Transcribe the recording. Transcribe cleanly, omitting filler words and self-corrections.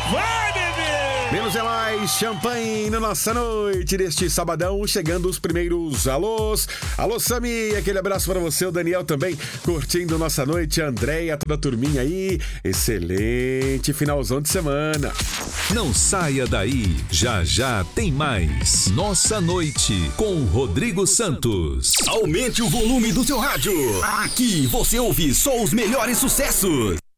Vai, bebê! Menos é mais, champanhe na nossa noite deste sabadão, chegando os primeiros alôs. Alô, Sami, aquele abraço para você, o Daniel também, curtindo nossa noite, a Andréia, toda a turminha aí. Excelente finalzão de semana. Não saia daí, já já tem mais. Nossa Noite, com Rodrigo Santos. Aumente o volume do seu rádio. Aqui você ouve só os melhores sucessos.